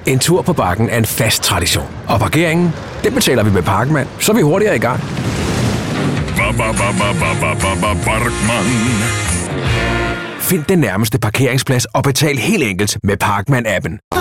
En tur på Bakken er en fast tradition. Og parkeringen, den betaler vi med Parkmand, så er vi hurtigere i gang. Find den nærmeste parkeringsplads og betal helt enkelt med Parkmand-appen.